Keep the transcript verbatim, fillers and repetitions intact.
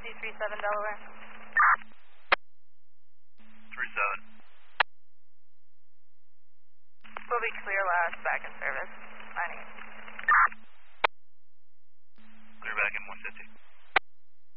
two three seven Delaware. three seven. We'll be clear last, back in service. nine eight.